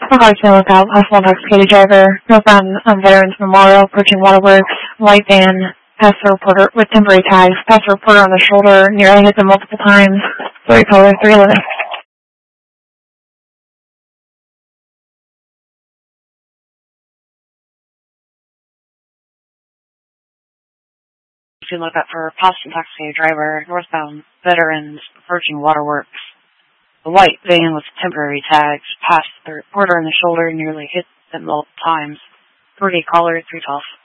Hartsman Lookout, possible intoxicated driver, northbound on Veterans Memorial, approaching Waterworks, white van, past the reporter with temporary tags, past the reporter on the shoulder, nearly hit them multiple times, story color 311. To look up for possible intoxicated driver, northbound Veterans, approaching Waterworks. The white van with temporary tags passed the reporter on the shoulder, nearly hit them multiple times. 40 caller 312.